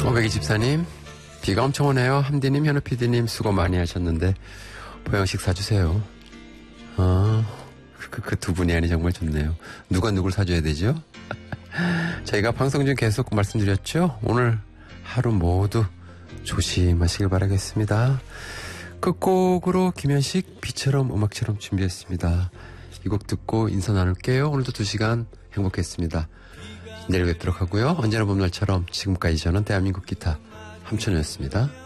524님, 비가 엄청 오네요. 함디님, 현우 PD님 수고 많이 하셨는데 보양식 사주세요. 그 두 분이 아니 정말 좋네요. 누가 누굴 사줘야 되죠? 저희가 방송 중 계속 말씀드렸죠? 오늘 하루 모두 조심하시길 바라겠습니다. 끝곡으로 김현식 비처럼 음악처럼 준비했습니다. 이 곡 듣고 인사 나눌게요. 오늘도 2시간 행복했습니다. 내일 뵙도록 하고요. 언제나 봄날처럼 지금까지 저는 대한민국 기타 함천이었습니다.